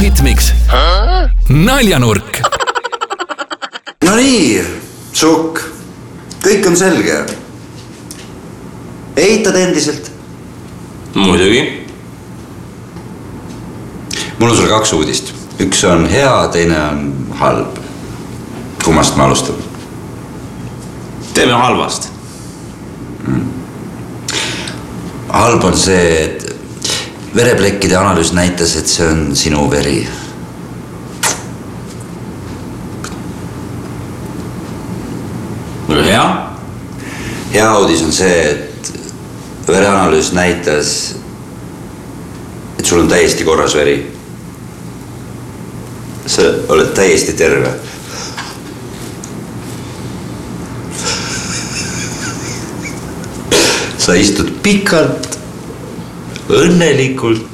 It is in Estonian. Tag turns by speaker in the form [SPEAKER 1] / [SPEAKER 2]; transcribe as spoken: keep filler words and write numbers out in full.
[SPEAKER 1] Hitmix. Naljanurk.
[SPEAKER 2] No nii, Sukk. Kõik on selge. Eitad endiselt?
[SPEAKER 3] Muidugi.
[SPEAKER 2] Mul on sul kaks uudist. Üks on hea, teine on halb. Kummast ma alustan?
[SPEAKER 3] Teeme halvast.
[SPEAKER 2] Mm. Halb on see, et vereplekkide analüüs näitas, et see on sinu veri.
[SPEAKER 3] Hea?
[SPEAKER 2] Hea uudis on see, et vereanalüüs näitas, et sul on täiesti korras veri. Sa oled täiesti terve. Sa istud pikalt, õnnelikult